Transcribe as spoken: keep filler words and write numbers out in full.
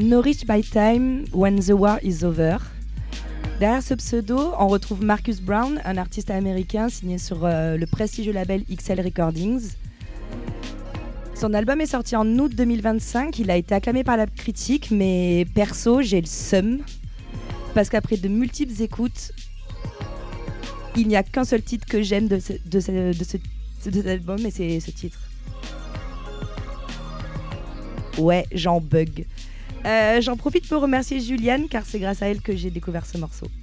No Rich by Time, When the War is Over. Derrière ce pseudo, on retrouve Marcus Brown, un artiste américain signé sur euh, le prestigieux label X L Recordings. Son album est sorti en août deux mille vingt-cinq, il a été acclamé par la critique, mais perso, j'ai le seum. Parce qu'après de multiples écoutes, il n'y a qu'un seul titre que j'aime de, ce, de, ce, de, ce, de cet album, et c'est ce titre. Ouais, j'en bug. Euh, j'en profite pour remercier Juliane, car c'est grâce à elle que j'ai découvert ce morceau.